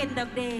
end of day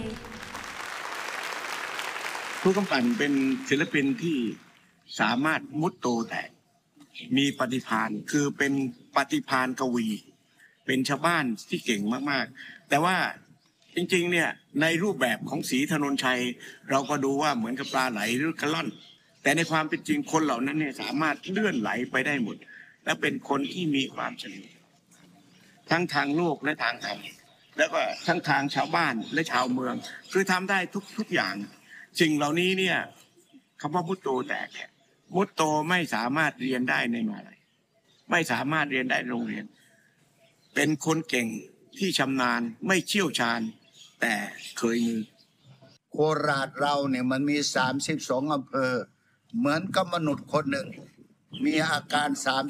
ครูกำปั่นเป็นศิลปินที่สามารถมุดโตแต่มีปฏิภาณคือเป็นปฏิภาณกวี เป็นชาวบ้านที่เก่งมากๆแต่ว่าจริงๆเนี่ยในรูปแบบของศรีถนนชัยเราก็ดูว่าเหมือนกับปลาไหลหรือกระล่อนแต่ในความเป็นจริงคนเหล่านั้นเนี่ยสามารถเลื่อนไหลไปได้หมดและเป็นคนที่มีความเฉลียวทั้งทางโลกและทางธรรมแล้วก็ทั้งทางชาวบ้านและชาวเมืองคือทำได้ทุกอย่างสิ่งเหล่านี้เนี่ยคำว่ามุตโตแตกมุตโตไม่สามารถเรียนได้ในมหาลัยไม่สามารถเรียนได้ในโรงเรียนเป็นคนเก่งที่ชำนาญไม่เชี่ยวชาญแต่เคยมือโคราชเราเนี่ยมันมี32อำเภอเหมือนกับมนุษย์คนหนึ่งมีอาการ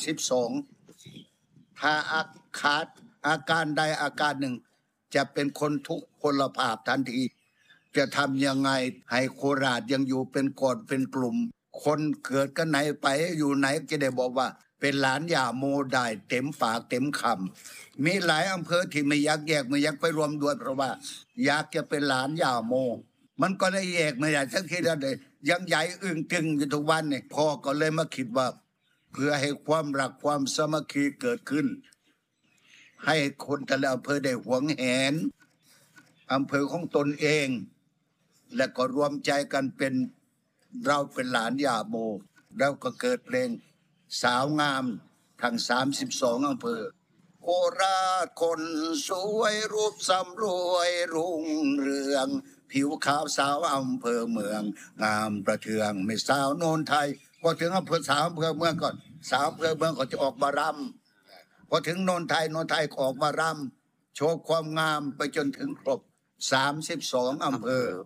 32ถ้าอาการใดอาการหนึ่งจะเป็นคนทุกพลภาพทันทีจะทำยังไงให้โคราชยังอยู่เป็นกอดเป็นกลุ่มคนเกิดกันไหนไปอยู่ไหนจะได้บอกว่าเป็นหลานย่าโมได้เต็มปากเต็มคำมีหลายอำเภอที่ไม่อยากแยกไม่อยากไปรวมด้วยเพราะว่าอยากจะเป็นหลานย่าโมมันก็ได้แยกไม่ได้สักทีเดียวเลยยังใหญ่อึ้งตึงอยู่ทุกวันเนี่ยพ่อก็เลยมาคิดว่าเพื่อให้ความรักความสามัคคีเกิดขึ้นให้คนแต่ละอำเภอได้หวงแหนอำเภอของตนเองและก็รวมใจกันเป็นเราเป็นหลานย่าโมแล้วก็เกิดเพลงสาวงามทั้ง32อำเภอโคราชคนสวยรูปสำรวยรุ่งเรืองผิวขาวสาวอำเภอเมืองงามประเทืองไม่สาวโนนไทยพอถึงอำเภอสาวอำเภอเมืองก่อนสาวอำเภอเมืองก็จะออกมารำพอถึงโนนไทยก็ออกมารำโชว์ความงามไปจนถึงครบ32อำเภอ